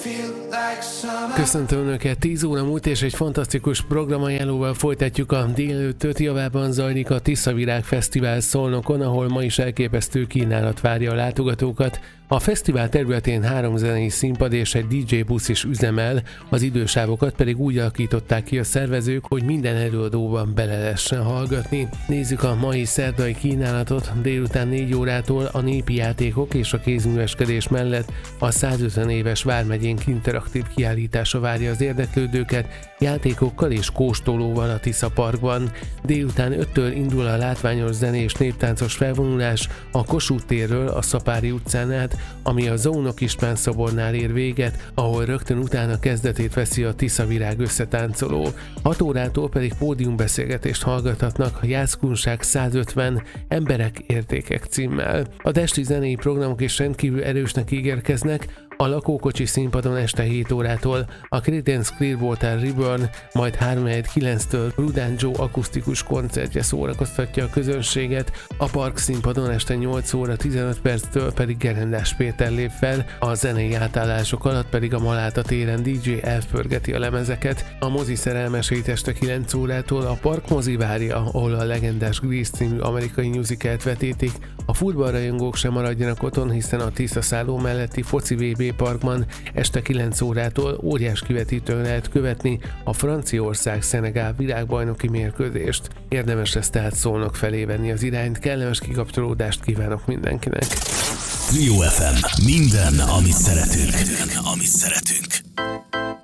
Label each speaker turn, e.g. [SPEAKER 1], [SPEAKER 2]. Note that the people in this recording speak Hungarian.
[SPEAKER 1] Köszöntöm Önöket, 10 óra múlt és egy fantasztikus programajánlóval folytatjuk a délelőttöt. Javában zajlik a Tiszavirág Fesztivál Szolnokon, ahol ma is elképesztő kínálat várja a látogatókat. A fesztivál területén 3 zenei színpad és egy DJ busz is üzemel, az idősávokat pedig úgy alakították ki a szervezők, hogy minden előadóban bele lehessen hallgatni. Nézzük a mai szerdai kínálatot. Délután 4 órától a népi játékok és a kézműveskedés mellett a 150 éves Vármegyénk interaktív kiállítása várja az érdeklődőket, játékokkal és kóstolóval a Tisza Parkban. Délután 5-től indul a látványos zenés néptáncos felvonulás a Kossuth térről a Szapári utcán át, ami a Zónok István szobornál ér véget, ahol rögtön utána kezdetét veszi a Tiszavirág összetáncoló. 6 órától pedig pódiumbeszélgetést hallgathatnak a Jászkunság 150 Emberek Értékek címmel. A desti zenei programok is rendkívül erősnek ígérkeznek. A lakókocsi színpadon este 7 órától a Creedence Clearwater Revival, majd 3-9-től Rudán Joe akusztikus koncertje szórakoztatja a közönséget, a Park színpadon este 8 óra 15 perctől pedig Gerendás Péter lép fel, a zenei átállások alatt pedig a Maláta téren DJ elpörgeti a lemezeket. A mozi szerelmeseit este 9 órától a Park mozi várja, ahol a legendás Grease című amerikai musicalt vetítik. A futballrajongók sem maradjanak otthon, hiszen a Tiszaszálló melletti foci VB Parkban este 9 órától óriás kivetítőn lehet követni a Franciaország-Szenegál világbajnoki mérkőzést. Érdemes lesz tehát Szolnok felé venni az irányt, kellemes kikapcsolódást kívánok mindenkinek.
[SPEAKER 2] Trio FM, minden, amit szeretünk.